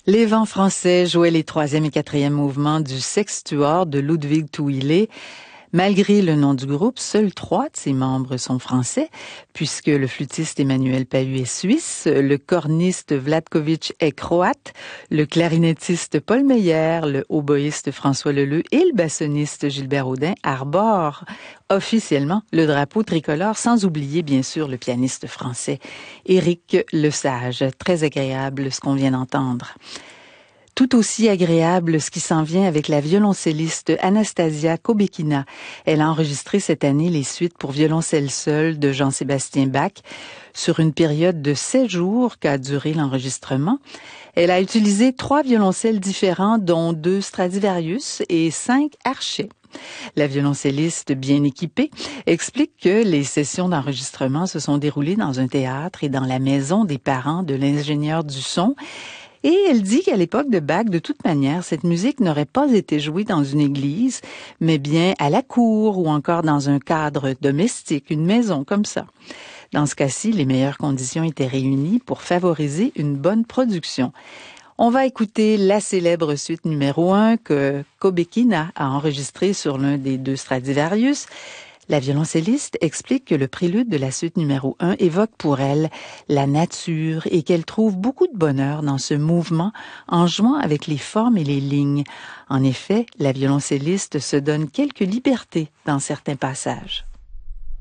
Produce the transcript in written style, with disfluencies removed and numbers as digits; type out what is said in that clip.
Les Vents français jouaient les troisième et quatrième mouvements du Sextuor de Ludwig Thuile. Malgré le nom du groupe, seuls 3 de ses membres sont français, puisque le flûtiste Emmanuel Pahu est suisse, le corniste Vlatkovic est croate, le clarinettiste Paul Meyer, le hautboïste François Leleu et le bassoniste Gilbert Audin arborent officiellement le drapeau tricolore, sans oublier bien sûr le pianiste français Éric Lesage. Très agréable ce qu'on vient d'entendre. Tout aussi agréable ce qui s'en vient avec la violoncelliste Anastasia Kobekina. Elle a enregistré cette année les suites pour violoncelle seul de Jean-Sébastien Bach sur une période de 7 jours qu'a duré l'enregistrement. Elle a utilisé 3 violoncelles différents, dont 2 Stradivarius et 5 Archets. La violoncelliste bien équipée explique que les sessions d'enregistrement se sont déroulées dans un théâtre et dans la maison des parents de l'ingénieur du son. Et elle dit qu'à l'époque de Bach, de toute manière, cette musique n'aurait pas été jouée dans une église, mais bien à la cour ou encore dans un cadre domestique, une maison comme ça. Dans ce cas-ci, les meilleures conditions étaient réunies pour favoriser une bonne production. On va écouter la célèbre suite numéro 1 que Kobekina a enregistrée sur l'un des 2 Stradivarius. La violoncelliste explique que le prélude de la suite numéro 1 évoque pour elle la nature et qu'elle trouve beaucoup de bonheur dans ce mouvement en jouant avec les formes et les lignes. En effet, la violoncelliste se donne quelques libertés dans certains passages.